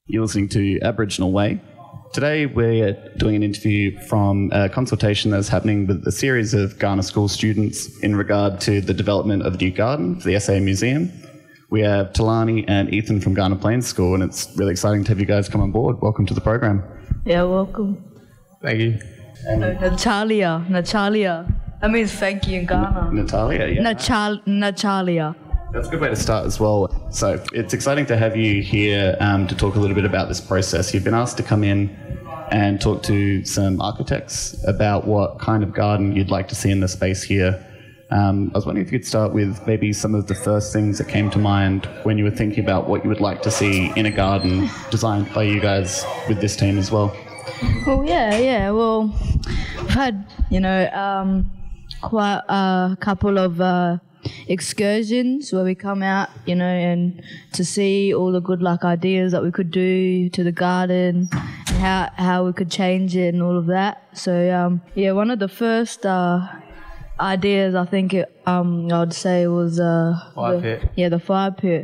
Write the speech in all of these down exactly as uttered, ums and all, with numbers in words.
You're listening to Aboriginal Way. Today we're doing an interview from a consultation that's happening with a series of Kaurna School students in regard to the development of a new garden for the S A Museum. We have Talani and Ethan from Kaurna Plains School, and it's really exciting to have you guys come on board. Welcome to the program. Yeah, welcome. Thank you. And uh, Natalia, Natalia. That means thank you in Ghana. N- Natalia, yeah. Nachal- Natalia. That's a good way to start as well. So it's exciting to have you here um, to talk a little bit about this process. You've been asked to come in and talk to some architects about what kind of garden you'd like to see in the space here. Um, I was wondering if you could start with maybe some of the first things that came to mind when you were thinking about what you would like to see in a garden designed by you guys with this team as well. Well, yeah, yeah. Well, I've had, you know, um, quite a couple of uh, excursions where we come out, you know, and to see all the good like ideas that we could do to the garden and how how we could change it and all of that. So um, yeah, one of the first uh, ideas I think it, um, I'd say was uh, Fire the, pit. Yeah, the fire pit.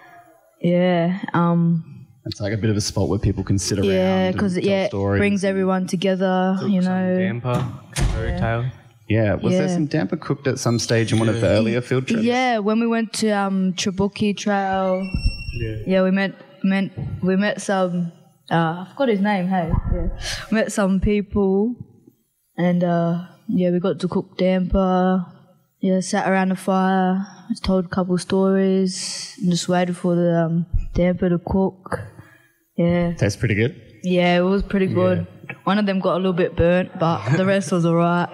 Yeah. Um, It's like a bit of a spot where people can sit around. yeah, and because tell yeah, it stories. brings everyone together. Took you some know. damper, kangaroo tail. Yeah, was there Yeah. some damper cooked at some stage in one of the earlier field trips? Yeah, when we went to um, Trabuki Trail, Yeah. yeah, we met met we met some. Uh, I forgot his name. Hey, yeah, we met some people, and uh, yeah, we got to cook damper. Yeah, sat around the fire, told a couple stories, and just waited for the um, damper to cook. Yeah, Tastes pretty good. yeah, it was pretty good. One of them got a little bit burnt, but the rest was alright.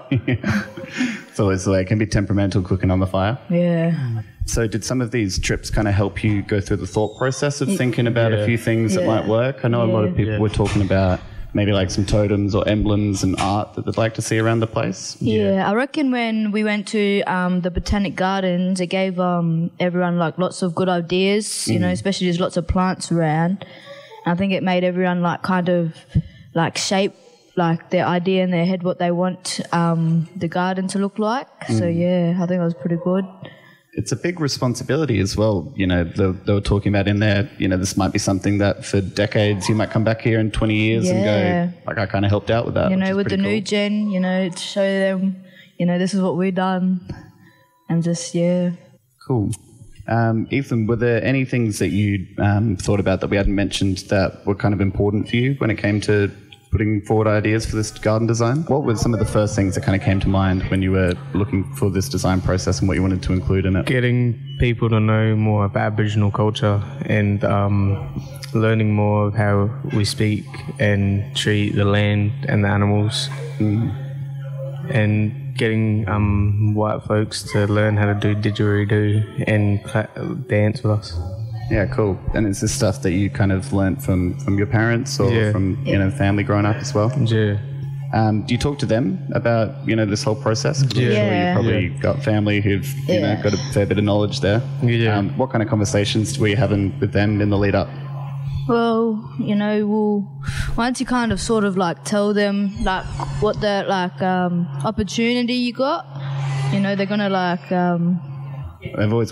It's always the way. It can be temperamental cooking on the fire. Yeah. So did some of these trips kind of help you go through the thought process of thinking about a Yeah. few things that Yeah. might work? I know a lot of Yeah. people Yeah. were talking about maybe like some totems or emblems and art that they'd like to see around the place. Yeah, I reckon when we went to um, the Botanic Gardens, it gave um, everyone like lots of good ideas, you know, especially there's lots of plants around. And I think it made everyone like kind of like shape like their idea in their head what they want um, the garden to look like. So yeah, I think it was pretty good. It's a big responsibility as well. You know, they, they were talking about in there, you know, this might be something that for decades you might come back here in twenty years Yeah. and go, like, I kind of helped out with that. You which know, is with the pretty new cool. gen, you know, to show them, you know, this is what we've done. And just, yeah. Cool. Um, Ethan, were there any things that you um, thought about that we hadn't mentioned that were kind of important for you when it came to putting forward ideas for this garden design? What were some of the first things that kind of came to mind when you were looking for this design process and what you wanted to include in it? Getting people to know more about Aboriginal culture and um, learning more of how we speak and treat the land and the animals. And getting um, white folks to learn how to do didgeridoo and cla dance with us. Yeah, cool. And is this stuff that you kind of learnt from, from your parents or Yeah. from, you know, family growing up as well? Yeah. Um, do you talk to them about, you know, this whole process? 'Cause I'm sure Yeah. you've probably Yeah. got family who've, you know, Yeah. got a fair bit of knowledge there. Yeah. Um, what kind of conversations were you having with them in the lead up? Well, you know, we'll, once you kind of sort of like tell them like what the like um, opportunity you got, you know, they're gonna like um, They've always